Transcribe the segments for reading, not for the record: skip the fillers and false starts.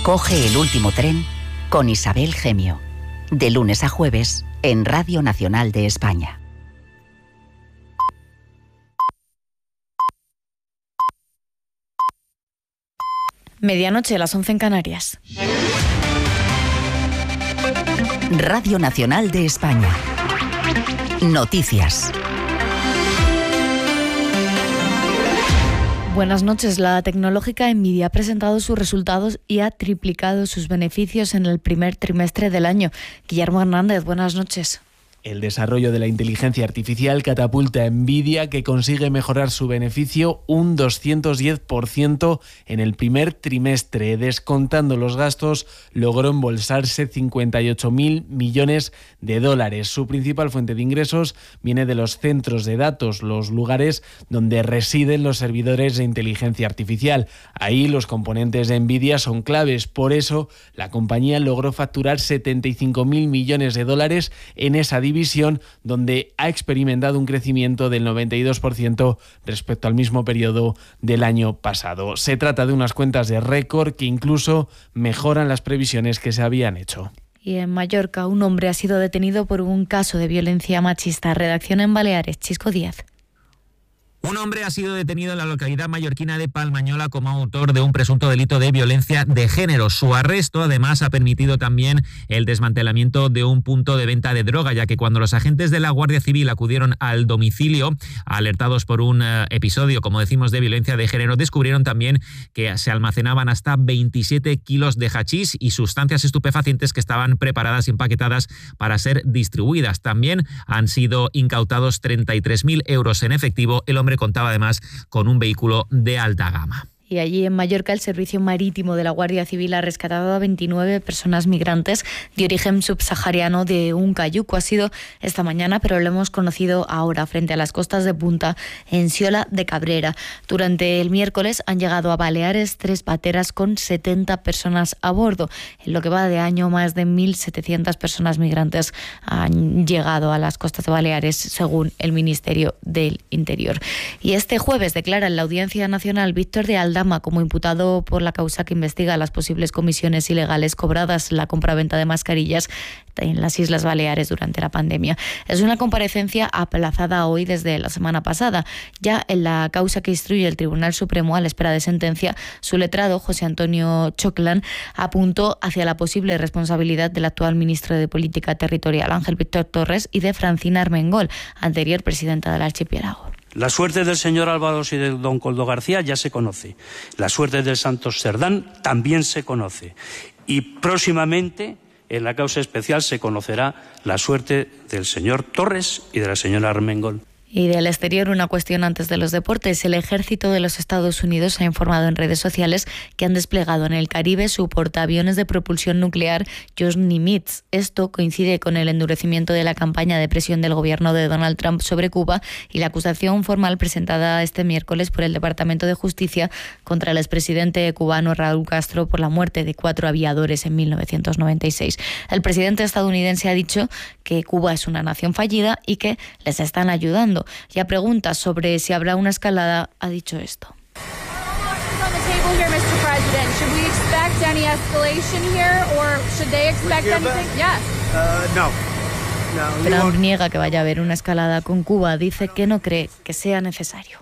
Coge el último tren con Isabel Gemio. De lunes a jueves en Radio Nacional de España. Medianoche, las 11 en Canarias. Radio Nacional de España. Noticias. Buenas noches. La tecnológica Nvidia ha presentado sus resultados y ha triplicado sus beneficios en el primer trimestre del año. Guillermo Hernández, buenas noches. El desarrollo de la inteligencia artificial catapulta a Nvidia, que consigue mejorar su beneficio un 210% en el primer trimestre. Descontando los gastos, logró embolsarse 58.000 millones de dólares. Su principal fuente de ingresos viene de los centros de datos, los lugares donde residen los servidores de inteligencia artificial. Ahí los componentes de Nvidia son claves. Por eso, la compañía logró facturar 75.000 millones de dólares en esa división, donde ha experimentado un crecimiento del 92% respecto al mismo periodo del año pasado. Se trata de unas cuentas de récord que incluso mejoran las previsiones que se habían hecho. Y en Mallorca, un hombre ha sido detenido por un caso de violencia machista. Redacción en Baleares, Chisco Díaz. Un hombre ha sido detenido en la localidad mallorquina de Palmañola como autor de un presunto delito de violencia de género. Su arresto, además, ha permitido también el desmantelamiento de un punto de venta de droga, ya que cuando los agentes de la Guardia Civil acudieron al domicilio, alertados por un episodio, como decimos, de violencia de género, descubrieron también que se almacenaban hasta 27 kilos de hachís y sustancias estupefacientes que estaban preparadas y empaquetadas para ser distribuidas. También han sido incautados 33.000 euros en efectivo. El hombre contaba además con un vehículo de alta gama. Y allí en Mallorca, el Servicio Marítimo de la Guardia Civil ha rescatado a 29 personas migrantes de origen subsahariano de un cayuco. Ha sido esta mañana, pero lo hemos conocido ahora, frente a las costas de Punta, en Siola de Cabrera. Durante el miércoles han llegado a Baleares 3 pateras con 70 personas a bordo. En lo que va de año, más de 1.700 personas migrantes han llegado a las costas de Baleares, según el Ministerio del Interior. Y este jueves declara en la Audiencia Nacional Víctor de Aldama como imputado por la causa que investiga las posibles comisiones ilegales cobradas en la compraventa de mascarillas en las Islas Baleares durante la pandemia. Es una comparecencia aplazada hoy desde la semana pasada. Ya en la causa que instruye el Tribunal Supremo a la espera de sentencia, su letrado, José Antonio Choclán, apuntó hacia la posible responsabilidad del actual ministro de Política Territorial, Ángel Víctor Torres, y de Francina Armengol, anterior presidenta del archipiélago. La suerte del señor Álvaros y de don Coldo García ya se conoce. La suerte del Santos Cerdán también se conoce. Y próximamente, en la causa especial, se conocerá la suerte del señor Torres y de la señora Armengol. Y del exterior, una cuestión antes de los deportes. El ejército de los Estados Unidos ha informado en redes sociales que han desplegado en el Caribe su portaaviones de propulsión nuclear Josh Nimitz. Esto coincide con el endurecimiento de la campaña de presión del gobierno de Donald Trump sobre Cuba y la acusación formal presentada este miércoles por el Departamento de Justicia contra el expresidente cubano Raúl Castro por la muerte de 4 aviadores en 1996. El presidente estadounidense ha dicho que Cuba es una nación fallida y que les están ayudando. Y a preguntas sobre si habrá una escalada, ha dicho esto. Trump niega que vaya a haber una escalada con Cuba. Dice que no cree que sea necesario.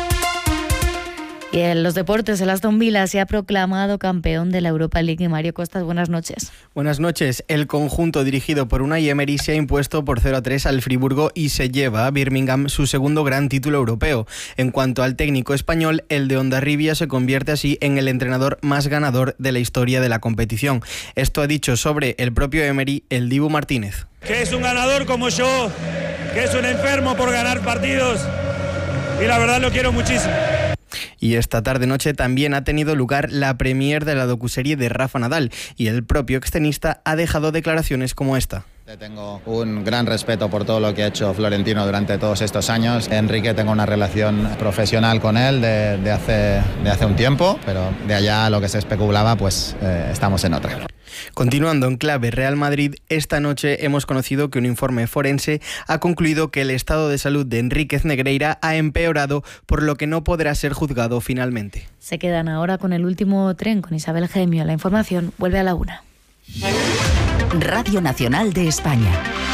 Y en los deportes, el Aston Villa se ha proclamado campeón de la Europa League. Y Mario Costas, buenas noches. Buenas noches. El conjunto dirigido por Unai Emery se ha impuesto por 0-3 al Friburgo y se lleva a Birmingham su segundo gran título europeo. En cuanto al técnico español, el de Hondarribia se convierte así en el entrenador más ganador de la historia de la competición. Esto ha dicho sobre el propio Emery el Dibu Martínez. Que es un ganador como yo, que es un enfermo por ganar partidos y la verdad lo quiero muchísimo. Y esta tarde-noche también ha tenido lugar la premier de la docuserie de Rafa Nadal y el propio extenista ha dejado declaraciones como esta. Tengo un gran respeto por todo lo que ha hecho Florentino durante todos estos años. Enrique, tengo una relación profesional con él de hace un tiempo, pero de allá a lo que se especulaba, pues estamos en otra. Continuando en clave Real Madrid, esta noche hemos conocido que un informe forense ha concluido que el estado de salud de Enríquez Negreira ha empeorado, por lo que no podrá ser juzgado finalmente. Se quedan ahora con el último tren con Isabel Gemio. La información vuelve a la 1. Radio Nacional de España.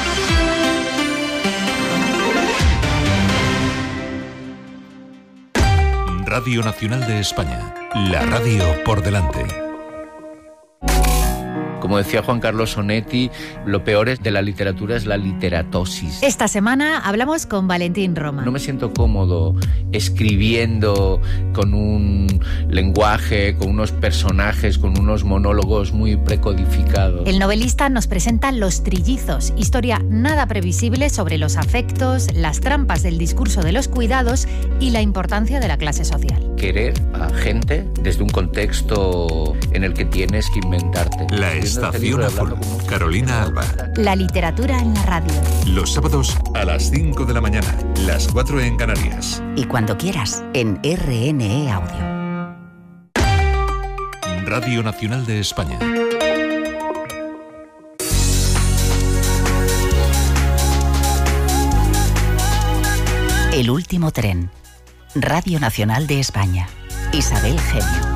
Radio Nacional de España. La radio por delante. Como decía Juan Carlos Sonetti, lo peor de la literatura es la literatosis. Esta semana hablamos con Valentín Roma. No me siento cómodo escribiendo con un lenguaje, con unos personajes, con unos monólogos muy precodificados. El novelista nos presenta Los Trillizos, historia nada previsible sobre los afectos, las trampas del discurso de los cuidados y la importancia de la clase social. Querer a gente desde un contexto en el que tienes que inventarte. La Estación Azul. Carolina Alba. La literatura en la radio. Los sábados a las 5 de la mañana, las 4 en Canarias. Y cuando quieras, en RNE Audio. Radio Nacional de España. El último tren. Radio Nacional de España. Isabel Gemio.